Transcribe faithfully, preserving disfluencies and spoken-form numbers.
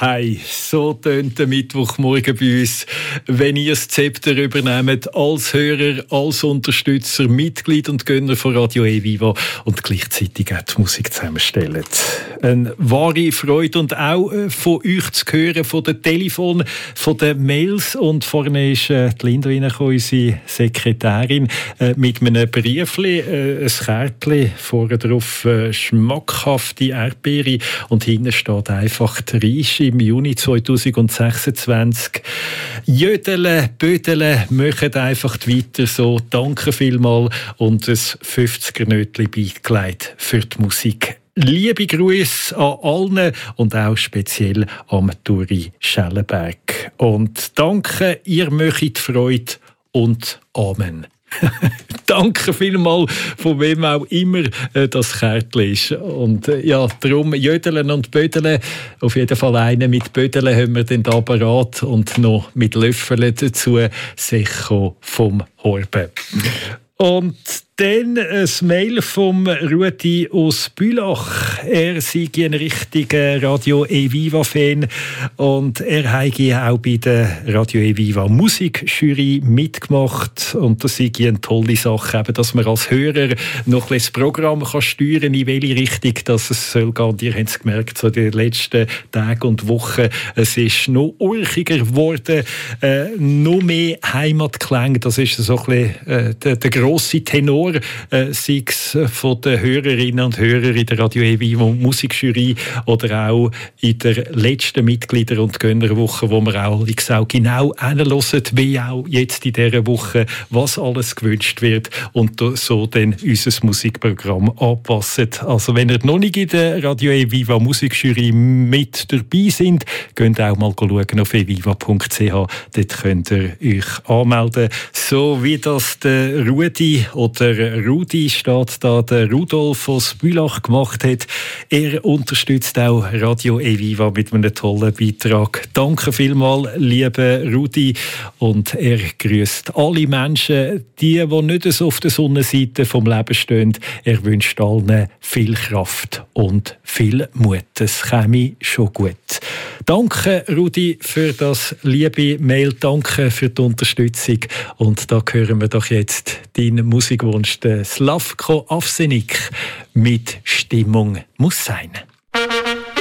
Hey, so tönt der Mittwochmorgen bei uns, wenn ihr das Zepter übernehmt, als Hörer, als Unterstützer, Mitglied und Gönner von Radio E-Viva und gleichzeitig auch die Musik zusammenstellt. Eine wahre Freude und auch von euch zu hören, von den Telefonen, von den Mails. Und vorne ist äh, die Linda reingekommen, unsere Sekretärin, äh, mit einem Briefli, äh, ein Kärtchen, vorne drauf äh, schmackhafte Erdbeere und hinten steht einfach die Reise im Juni zweitausendsechsundzwanzig. Jödele, Bödele, machen einfach weiter so. Danke vielmals und ein fünfziger-Nötchen beigelegt für die Musik. Liebe Grüße an allen und auch speziell am Turi Schellenberg. Und danke, ihr möchtet Freude und Amen. Danke vielmals, von wem auch immer äh, das Kärtchen ist. Und äh, ja, darum Jödeln und Bödeln. Auf jeden Fall einen mit Bödeln haben wir den da parat und noch mit Löffeln dazu. Secho vom Horben. Und dann ein Mail vom Rudi aus Bülach. Er sei ein richtiger Radio E-Viva-Fan und er habe auch bei der Radio E-Viva Musikjury mitgemacht. Und das sei eine tolle Sache, eben, dass man als Hörer noch ein das Programm kann steuern kann, in welche Richtung das es soll gehen. Und ihr habt es gemerkt, so in den letzten Tagen und Wochen, es ist noch urchiger geworden, äh, noch mehr Heimatklänge. Das ist so ein bisschen äh, der, der grosse Tenor, äh, sei es von den Hörerinnen und Hörern in der Radio E-Viva Musikjury oder auch in der letzten Mitglieder- und Gönnerwoche, wo wir auch, wie gesagt, genau hinhören, wie auch jetzt in dieser Woche, was alles gewünscht wird und so dann unser Musikprogramm anpassen. Also wenn ihr noch nicht in der Radio E-Viva Musikjury mit dabei sind, könnt ihr auch mal schauen auf e viva punkt c h. Dort könnt ihr euch anmelden. So wie das der Rudi oder Rudi steht da, der Rudolf aus Bülach gemacht hat. Er unterstützt auch Radio E-Viva mit einem tollen Beitrag. Danke vielmals, lieber Rudi. Und er grüßt alle Menschen, die, die nicht so auf der Sonnenseite vom Leben stehen. Er wünscht allen viel Kraft und viel Mut. Es käme schon gut. Danke, Rudi, für das liebe Mail. Danke für die Unterstützung. Und da hören wir doch jetzt deinen Musikwunsch, den Slavko Avsenik mit «Stimmung muss sein».